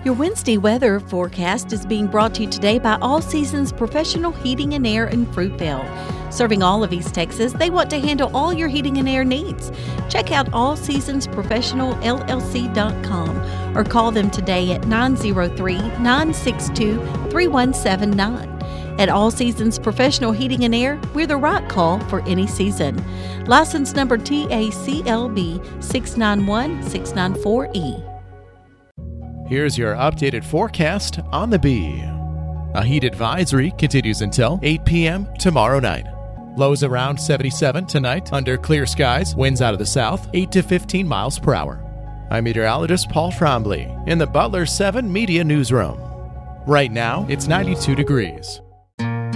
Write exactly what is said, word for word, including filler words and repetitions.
Your Wednesday weather forecast is being brought to you today by All Seasons Professional Heating and Air in Fruitvale. Serving all of East Texas, they want to handle all your heating and air needs. Check out all seasons professional L L C dot com or call them today at nine oh three, nine six two, three one seven nine. At All Seasons Professional Heating and Air, we're the right call for any season. License number T A C L B six nine one six nine four E. Here's your updated forecast on the Bee. A heat advisory continues until eight p.m. tomorrow night. Lows around seventy-seven tonight under clear skies, winds out of the south, eight to fifteen miles per hour. I'm meteorologist Paul Trombley in the Butler seven Media Newsroom. Right now, it's ninety-two degrees.